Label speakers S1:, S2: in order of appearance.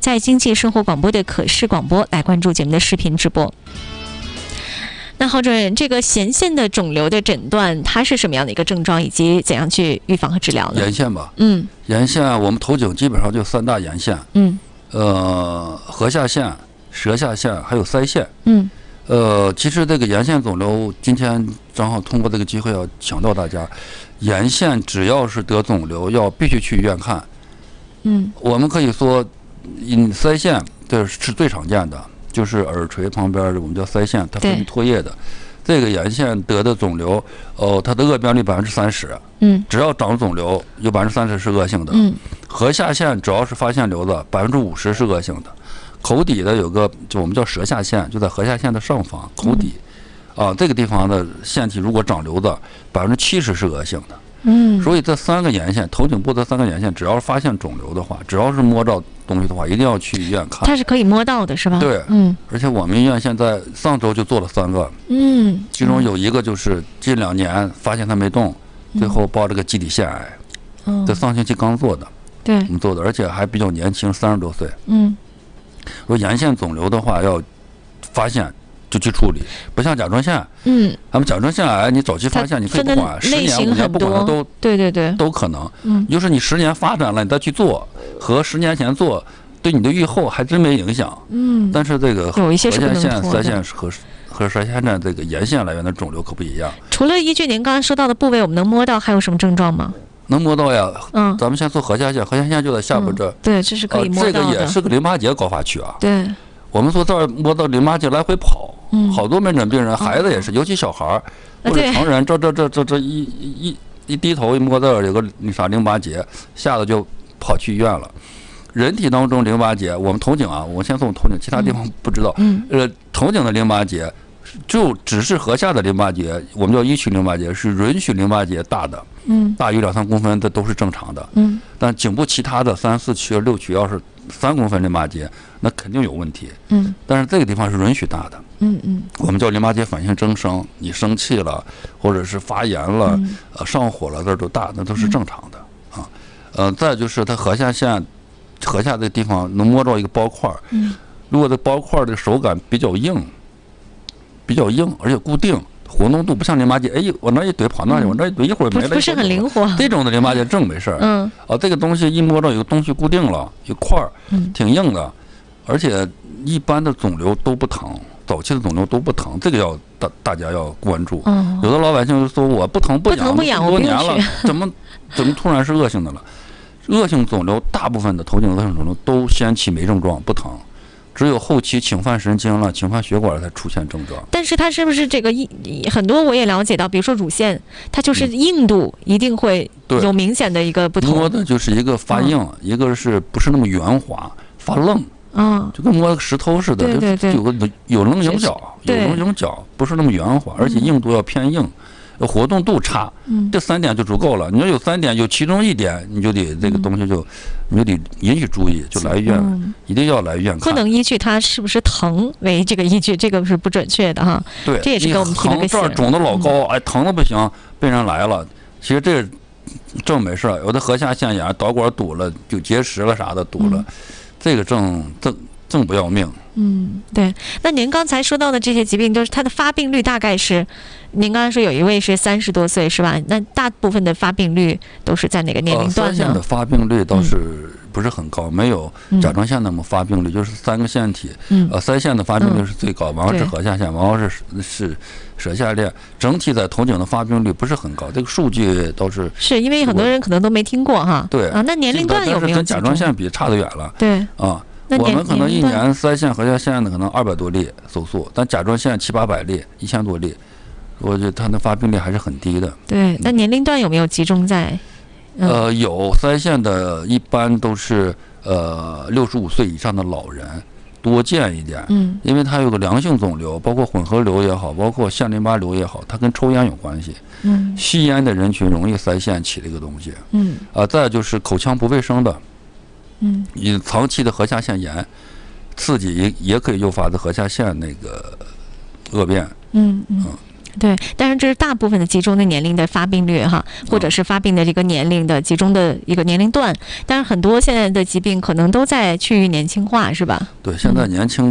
S1: 在经济生活广播的可视广播来关注节目的视频直播。那郝主任，这个弦腺的肿瘤的诊断，它是什么样的一个症状，以及怎样去预防和治疗呢？
S2: 沿线吧，沿线我们头颈基本上就3大沿线，颌下腺、舌下腺还有腮腺，其实这个沿线肿瘤，今天正好通过这个机会要强调大家，沿线只要是得肿瘤，必须去医院看，我们可以说，腮腺这是最常见的。就是耳垂旁边我们叫腮腺，它分泌唾液的。这个沿线得的肿瘤，它的恶变率30%。只要长肿瘤，有30%是恶性的。颌下腺只要是发现瘤子，50%是恶性的。口底的有个就我们叫舌下腺，就在颌下腺的上方口底，这个地方的腺体如果长瘤子，70%是恶性的。所以这3个沿线，头颈部这3个沿线，只要发现肿瘤的话，只要是摸到东西的话，一定要去医院看。
S1: 它是可以摸到的，是吧？对，
S2: 而且我们医院现在上周就做了3个，其中有一个就是近2年发现它没动，最后报这个基底腺癌，这上星期刚做的，我们做的，而且还比较年轻，30多岁。说沿线肿瘤的话，要发现就去处理，不像甲状腺。咱们甲状腺癌你早期发现，你可以不管10年5年不管它都可能。就是你10年发展了，你再去做，和10年前做，对你的预后还真没影响。但是这个颌下腺、腮腺和舌下腺这个沿线来源的肿瘤可不一样。
S1: 除了依据您刚才说到的部位，我们能摸到，还有什么症状吗？
S2: 能摸到呀，咱们先做颌下腺，颌下腺就在下边这。
S1: 对，这是可以摸到的。
S2: 这个也是个淋巴结高发区啊。
S1: 对。
S2: 我们说这儿摸到淋巴结来回跑，好多门诊病人，孩子也是，尤其小孩儿或者成人，这一低头一摸这儿有个淋巴结，吓得就跑去医院了。人体当中淋巴结，我们头颈啊，我先说我们头颈，其他地方不知道。头颈的淋巴结就只是颌下的淋巴结，我们叫1区淋巴结，是允许淋巴结大的，大于2-3公分，这都是正常的。但颈部其他的3、4区、6区，要是3公分淋巴结，那肯定有问题。但是这个地方是允许大的。我们叫淋巴结反应增生，你生气了，或者是发炎了，上火了，这都大，那都是正常的啊。再就是它颌下腺，颌下这个地方能摸到一个包块，如果这包块的手感比较硬，而且固定，活动度不像淋巴结，我那一怼跑那里，我那一怼一会儿没了，
S1: 不是很灵活。
S2: 这种的淋巴结正没事儿。这个东西一摸到有个东西固定了，一块儿，挺硬的，而且一般的肿瘤都不疼，早期的肿瘤都不疼，这个要大家要关注。有的老百姓说我不疼不痒多年了，怎么突然是恶性的了？恶性肿瘤大部分的头颈恶性肿瘤都先期没症状，不疼。只有后期侵犯神经了、侵犯血管了才出现症状。
S1: 但是它是不是这个很多我也了解到，比如说乳腺，它就是硬度一定会有明显的一个不同。
S2: 摸的就是一个发硬，一个是不是那么圆滑，发愣，就跟摸个石头似的，有棱有角，不是那么圆滑，而且硬度要偏硬。活动度差，这3点就足够了。你要有3点，有其中1点，你就得这个东西你就得引起注意，就来医院，一定要来医院看。
S1: 不能依据它是不是疼为这个依据，这个是不准确的哈。
S2: 对，
S1: 这也是给我们提了个醒。
S2: 这儿肿得老高，疼的不行，病人来了，其实这正没事，有的颌下腺炎、导管堵了，就结石了啥的堵了，这个正不要命。
S1: 对。那您刚才说到的这些疾病，都是它的发病率大概是？您刚才说有一位是30多岁是吧？那大部分的发病率都是在哪个年龄段呢？
S2: 腮腺的发病率倒是不是很高，没有甲状腺那么发病率，就是3个腺体。腮腺的发病率是最高，然后是颌下腺，然后是舌下腺。整体在头颈的发病率不是很高，这个数据倒是
S1: 因为很多人可能都没听过哈。
S2: 对
S1: 那年龄段有没有？
S2: 跟甲状腺比差得远了。
S1: 对
S2: 我们可能1年腮腺、颌下腺的可能200多例手术，但甲状腺700-800例，1000多例。我觉得它的发病率还是很低的。
S1: 对，那年龄段有没有集中在？
S2: 有腮腺的，一般都是65岁以上的老人多见一点。因为它有个良性肿瘤，包括混合瘤也好，包括腺淋巴瘤也好，它跟抽烟有关系。吸烟的人群容易腮腺起这个东西。再就是口腔不卫生的，你长期的颌下腺炎刺激也可以诱发的颌下腺那个恶变。
S1: 对，但是这是大部分的集中的年龄的发病率哈，或者是发病的这个年龄的集中的一个年龄段，但是很多现在的疾病可能都在趋于年轻化，是吧？
S2: 对，现在年轻